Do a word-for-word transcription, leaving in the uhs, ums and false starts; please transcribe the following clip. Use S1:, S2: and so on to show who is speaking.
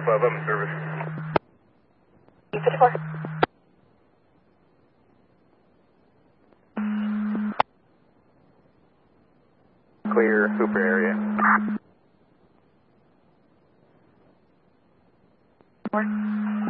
S1: twenty-five, I'm in service.
S2: U fifty-four.
S1: Clear, Hooper area.
S2: Four.